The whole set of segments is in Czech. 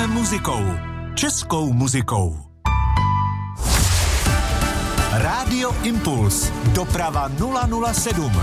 muzikou. Českou muzikou. Rádio Impuls. Doprava 007.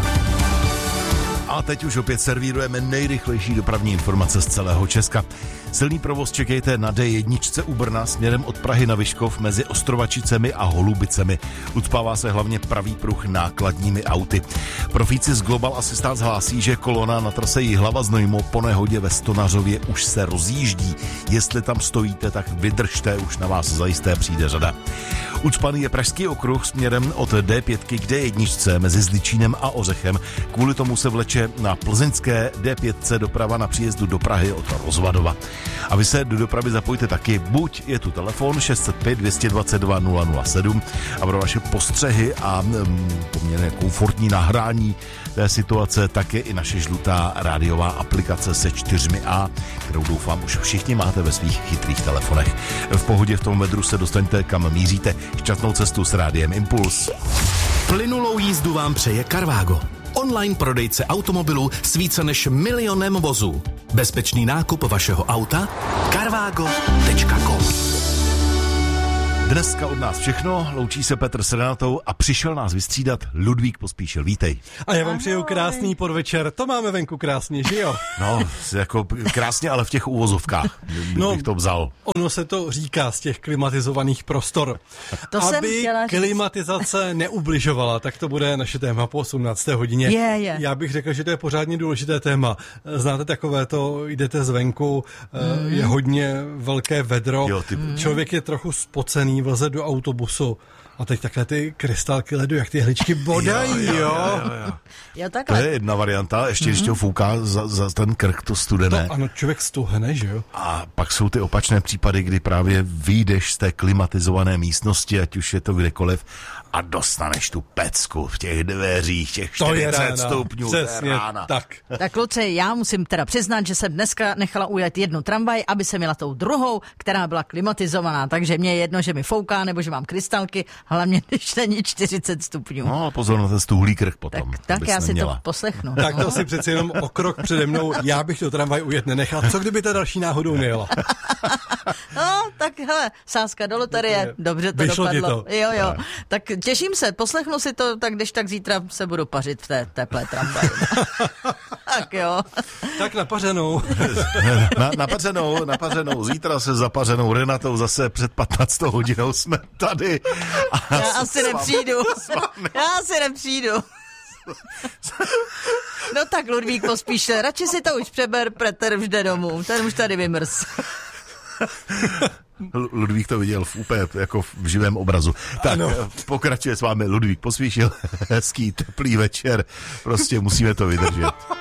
A teď už opět servírujeme nejrychlejší dopravní informace z celého Česka. Silný provoz čekejte na D1 u Brna směrem od Prahy na Vyškov mezi Ostrovačicemi a Holubicemi. Ucpává se hlavně pravý pruh nákladními auty. Profíci z Global Assistance hlásí, že kolona na trase Jihlava-Znojmo po nehodě ve Stonařově už se rozjíždí. Jestli tam stojíte, tak vydržte, už na vás zajisté přijde řada. Ucpaný je Pražský okruh směrem od D5 k D1 mezi Zličínem a Ořechem. Kvůli tomu se vleče na plzeňské D5 doprava na příjezdu do Prahy od Rozvadova. A vy se do dopravy zapojte taky, buď je tu telefon 605 222 007 a pro vaše postřehy a poměrně komfortní nahrání té situace, tak je i naše žlutá rádiová aplikace se 4A, kterou doufám už všichni máte ve svých chytrých telefonech. V pohodě v tom vedru se dostaňte kam míříte. Šťastnou cestu s Rádiem Impuls. Plynulou jízdu vám přeje Carvago. Online prodejce automobilů s více než 1 milionem vozů. Bezpečný nákup vašeho auta? Carvago.com. Dneska od nás všechno, loučí se Petr s Renatou a přišel nás vystřídat Ludvík Pospíšil. Vítej. A já vám přeju krásný podvečer, to máme venku krásně, že jo? No, jako krásně, ale v těch uvozovkách bych to vzal. Ono se to říká z těch klimatizovaných prostor. To aby klimatizace neubližovala, tak to bude naše téma po 18. hodině. Je. Já bych řekl, že to je pořádně důležité téma. Znáte takové to, jdete zvenku, je hodně velké vedro, člověk je trochu spocený, vleze do autobusu a teď takhle ty krystalky ledu, jak ty hličky bodají, jo. To je jedna varianta, ještě když to fouká za ten krk to studené. To, ano, člověk stuhne, že jo. A pak jsou ty opačné případy, kdy právě vyjdeš z té klimatizované místnosti, ať už je to kdekoliv, a dostaneš tu pecku v těch dveřích, těch 40 stupňů. Přesně rána. Tak kluci, já musím teda přiznat, že jsem dneska nechala ujet jednu tramvaj, aby se měla tou druhou, která byla klimatizovaná, takže mě je jedno, že mi fouká, nebo že mám krystalky, hlavně když není 40 stupňů. No, pozor na ten stuhlý krk potom. Tak já si to poslechnu. Tak to si přeci jenom o krok přede mnou, já bych tu tramvaj ujet nenechal. Co kdyby ta další náhodou nejela? No, tak hele, sázka do loterie, dobře to vyšlo dopadlo. Jo. Tak těším se, poslechnu si to, tak když tak zítra se budu pařit v té teplé tramvaji. Tak jo. Tak napařenou. Napařenou. Zítra se zapařenou Renatou zase před 15 hodinou jsme tady. Já asi nepřijdu. No tak Ludvík Pospíšil, radši si to už přeber, Petr už jde domů, ten už tady vymrz. Ludvík to viděl úplně jako v živém obrazu. Tak ano. Pokračuje s vámi Ludvík Pospíšil, hezký teplý večer, prostě musíme to vydržet.